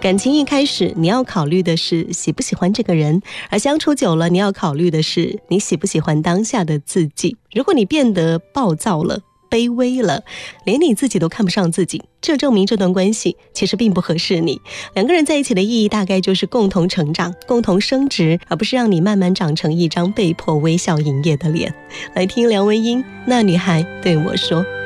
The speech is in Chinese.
感情一开始你要考虑的是喜不喜欢这个人，而相处久了你要考虑的是你喜不喜欢当下的自己。如果你变得暴躁了，卑微了，连你自己都看不上自己，这证明这段关系其实并不合适你。两个人在一起的意义大概就是共同成长，共同升值，而不是让你慢慢长成一张被迫微笑营业的脸。来听梁文音《那女孩对我说》。